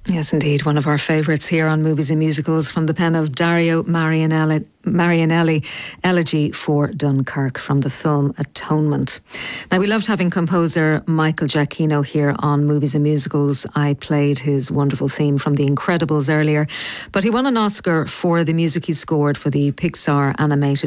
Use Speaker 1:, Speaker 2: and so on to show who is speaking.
Speaker 1: Yes, indeed. One of our favourites here on Movies and Musicals, from the pen of Dario Marianelli, Elegy for Dunkirk, from the film Atonement. Now, we loved having composer Michael Giacchino here on Movies and Musicals. I played his wonderful theme from The Incredibles earlier, but he won an Oscar for the music he scored for the Pixar animated